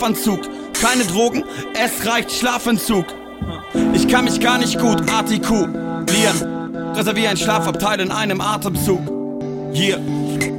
Schlafanzug. Keine Drogen, es reicht Schlafentzug. Ich kann mich gar nicht gut artikulieren. Reservier ein Schlafabteil in einem Atemzug. Hier.